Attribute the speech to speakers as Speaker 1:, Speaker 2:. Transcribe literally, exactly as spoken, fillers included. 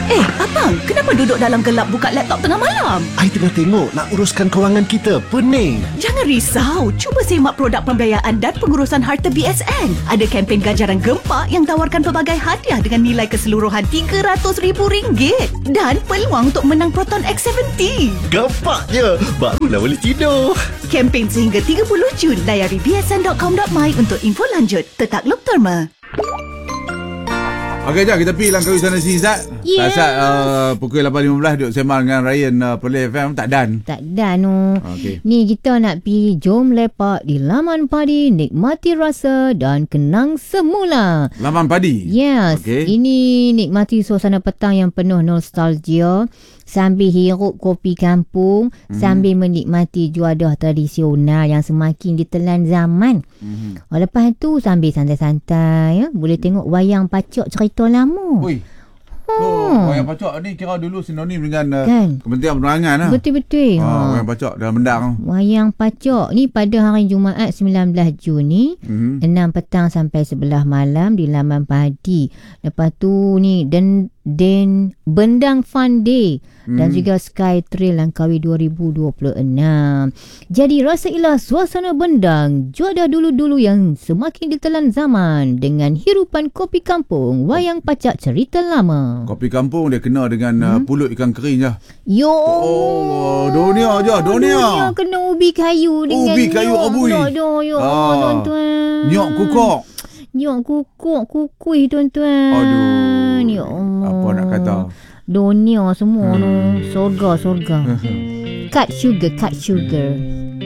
Speaker 1: Eh, abang, kenapa duduk dalam gelap buka laptop tengah malam?
Speaker 2: I tengah tengok nak uruskan kewangan kita. Pening.
Speaker 1: Jangan risau, cuba semak produk pembiayaan dan pengurusan harta B S N. Ada kempen ganjaran gempak yang tawarkan pelbagai hadiah dengan nilai keseluruhan tiga ratus ribu ringgit dan peluang untuk menang Proton X tujuh puluh.
Speaker 2: Gapak je. Barulah boleh tidur.
Speaker 1: Kempen sehingga tiga puluh Jun. Layari b s n dot com dot my untuk info lanjut. Tetak Loop Therma.
Speaker 3: Okey, jom kita pergi langkah sana sini, Zat.
Speaker 4: Yeah.
Speaker 3: Zat, uh, pukul lapan lima belas duduk sembang dengan Ryan uh, Perlis F M. Tak dan.
Speaker 4: Tak dan no.
Speaker 3: Okey.
Speaker 4: Ni kita nak pergi jom lepak di Laman Padi, nikmati rasa dan kenang semula.
Speaker 3: Laman Padi.
Speaker 4: Yes.
Speaker 3: Okey.
Speaker 4: Ini nikmati suasana petang yang penuh nostalgia sambil hirup kopi kampung, mm-hmm. sambil menikmati juadah tradisional yang semakin ditelan zaman. Mm-hmm. Lepas tu sambil santai-santai, ya, boleh tengok wayang pacak cerita lama.
Speaker 3: Ui. Oh, wayang pacak ni kira dulu sinonim dengan uh,
Speaker 4: Kan?
Speaker 3: Kementerian Penerangan lah.
Speaker 4: Betul-betul.
Speaker 3: Ha,
Speaker 4: Ha.
Speaker 3: wayang pacak dalam bendang.
Speaker 4: Wayang pacak ni pada hari Jumaat sembilan belas Jun ni,
Speaker 3: Mhm.
Speaker 4: enam petang sampai sebelas malam di Laman Padi. Lepas tu ni dan Den Bendang Fun Day dan juga Sky Trail Langkawi dua ribu dua puluh enam. Jadi rasailah suasana bendang juadah dulu-dulu yang semakin ditelan zaman dengan hirupan kopi kampung, wayang pacak cerita lama.
Speaker 3: Kopi kampung dia kena dengan uh, pulut ikan kering je.
Speaker 4: Yo,
Speaker 3: Oh, dunia je, dunia.
Speaker 4: Dunia kena ubi kayu dengan
Speaker 3: Ubi kayu
Speaker 4: nyok.
Speaker 3: abui.
Speaker 4: Aduh, ya Allah,
Speaker 3: Ah.
Speaker 4: tuan-tuan.
Speaker 3: Nyok kukok.
Speaker 4: Nyok kukuk, kukui tuan-tuan.
Speaker 3: Aduh.
Speaker 4: Ya Allah.
Speaker 3: Apa nak kata?
Speaker 4: Dunia semua
Speaker 3: Hmm.
Speaker 4: tu. Sorga, sorga. Cut sugar, cut sugar.